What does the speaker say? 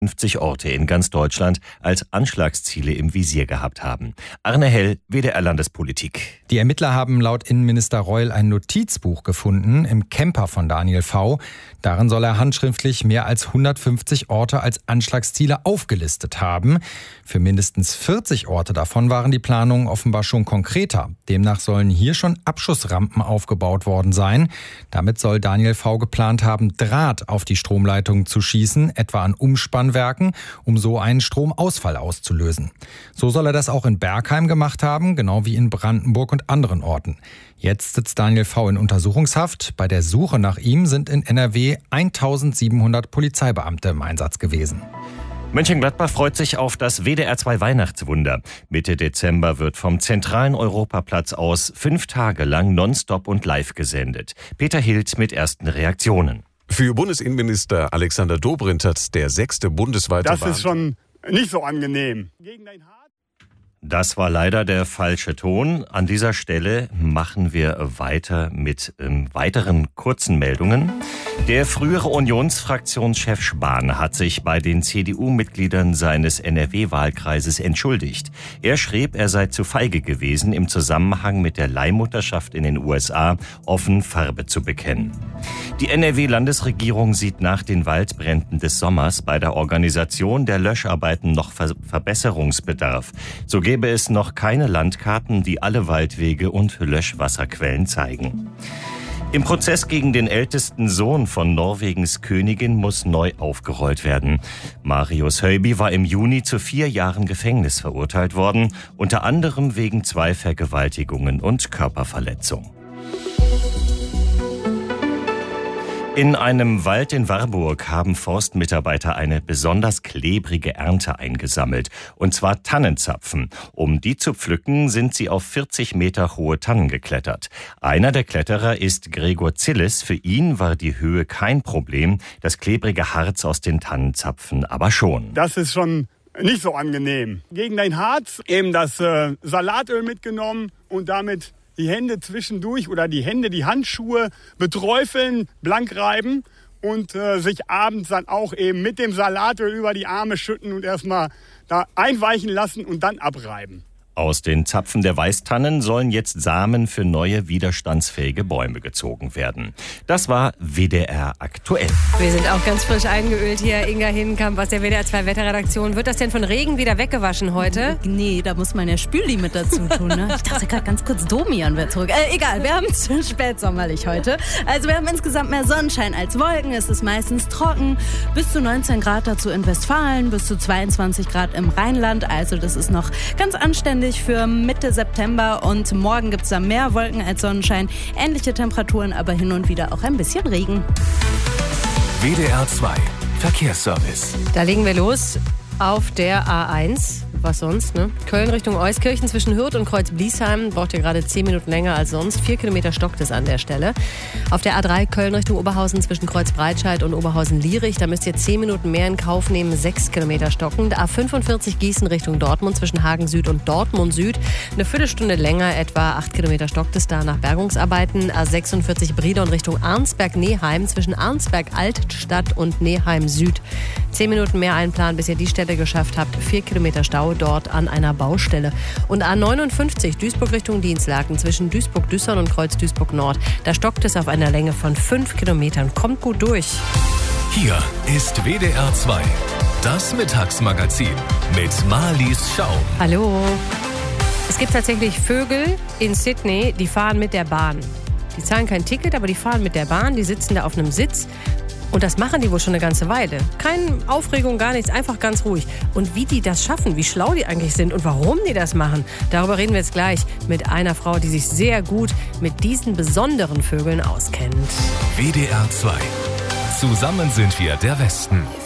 50 Orte in ganz Deutschland als Anschlagsziele im Visier gehabt haben. Arne Hell, WDR Landespolitik. Die Ermittler haben laut Innenminister Reul ein Notizbuch gefunden im Camper von Daniel V. Darin soll er handschriftlich mehr als 150 Orte als Anschlagsziele aufgelistet haben. Für mindestens 40 Orte davon waren die Planungen offenbar schon konkreter. Demnach sollen hier schon Abschussrampen aufgebaut worden sein. Damit soll Daniel V. geplant haben, Draht auf die Stromleitungen zu schießen, etwa an Umspannwerken, um so einen Stromausfall auszulösen. So soll er das auch in Bergheim gemacht haben, genau wie in Brandenburg und anderen Orten. Jetzt sitzt Daniel V. in Untersuchungshaft. Bei der Suche nach ihm sind in NRW 1700 Polizeibeamte im Einsatz gewesen. Mönchengladbach freut sich auf das WDR 2 Weihnachtswunder. Mitte Dezember wird vom zentralen Europaplatz aus 5 Tage lang nonstop und live gesendet. Peter Hild mit ersten Reaktionen. Für Bundesinnenminister Alexander Dobrindt hat der 6. bundesweite Das ist schon nicht so angenehm. Das war leider der falsche Ton. An dieser Stelle machen wir weiter mit weiteren kurzen Meldungen. Der frühere Unionsfraktionschef Spahn hat sich bei den CDU-Mitgliedern seines NRW-Wahlkreises entschuldigt. Er schrieb, er sei zu feige gewesen, im Zusammenhang mit der Leihmutterschaft in den USA offen Farbe zu bekennen. Die NRW-Landesregierung sieht nach den Waldbränden des Sommers bei der Organisation der Löscharbeiten noch Verbesserungsbedarf. So gäbe es noch keine Landkarten, die alle Waldwege und Löschwasserquellen zeigen. Im Prozess gegen den ältesten Sohn von Norwegens Königin muss neu aufgerollt werden. Marius Höiby war im Juni zu 4 Jahren Gefängnis verurteilt worden, unter anderem wegen 2 Vergewaltigungen und Körperverletzung. In einem Wald in Warburg haben Forstmitarbeiter eine besonders klebrige Ernte eingesammelt, und zwar Tannenzapfen. Um die zu pflücken, sind sie auf 40 Meter hohe Tannen geklettert. Einer der Kletterer ist Gregor Zilles. Für ihn war die Höhe kein Problem, das klebrige Harz aus den Tannenzapfen aber schon. Das ist schon nicht so angenehm. Gegen dein Harz eben das Salatöl mitgenommen und damit die Hände zwischendurch oder die Handschuhe beträufeln, blank reiben und sich abends dann auch eben mit dem Salatöl über die Arme schütten und erstmal da einweichen lassen und dann abreiben. Aus den Zapfen der Weißtannen sollen jetzt Samen für neue widerstandsfähige Bäume gezogen werden. Das war WDR aktuell. Wir sind auch ganz frisch eingeölt hier. Inga Hinkamp aus der WDR 2 Wetterredaktion. Wird das denn von Regen wieder weggewaschen heute? Nee, da muss man ja Spüli mit dazu tun. Ne? Ich dachte gerade ganz kurz, Domian wird zurück. Egal, wir haben es spätsommerlich heute. Also wir haben insgesamt mehr Sonnenschein als Wolken. Es ist meistens trocken. Bis zu 19 Grad dazu in Westfalen, bis zu 22 Grad im Rheinland. Also das ist noch ganz anständig für Mitte September, und morgen gibt es da mehr Wolken als Sonnenschein. Ähnliche Temperaturen, aber hin und wieder auch ein bisschen Regen. WDR 2 Verkehrsservice. Da legen wir los auf der A1. Was sonst, ne? Köln Richtung Euskirchen zwischen Hürth und Kreuz-Bliesheim braucht ihr gerade 10 Minuten länger als sonst. 4 Kilometer stockt es an der Stelle. Auf der A3 Köln Richtung Oberhausen zwischen Kreuz-Breitscheid und Oberhausen-Lierich, da müsst ihr 10 Minuten mehr in Kauf nehmen, 6 Kilometer stockend. A45 Gießen Richtung Dortmund zwischen Hagen Süd und Dortmund Süd, eine Viertelstunde länger, etwa 8 Kilometer stockt es da nach Bergungsarbeiten. A46 Bridon Richtung Arnsberg-Neheim zwischen Arnsberg-Altstadt und Neheim Süd. 10 Minuten mehr einplanen, bis ihr die Stelle geschafft habt. 4 Kilometer Stau dort an einer Baustelle. Und A59 Duisburg Richtung Dienstlaken zwischen Duisburg-Düssern und Kreuz-Duisburg-Nord. Da stockt es auf einer Länge von 5 Kilometern. Kommt gut durch. Hier ist WDR 2, das Mittagsmagazin mit Marlies Schaum. Hallo. Es gibt tatsächlich Vögel in Sydney, die fahren mit der Bahn. Die zahlen kein Ticket, aber die fahren mit der Bahn. Die sitzen da auf einem Sitz. Und das machen die wohl schon eine ganze Weile. Keine Aufregung, gar nichts, einfach ganz ruhig. Und wie die das schaffen, wie schlau die eigentlich sind und warum die das machen, darüber reden wir jetzt gleich mit einer Frau, die sich sehr gut mit diesen besonderen Vögeln auskennt. WDR 2. Zusammen sind wir der Westen.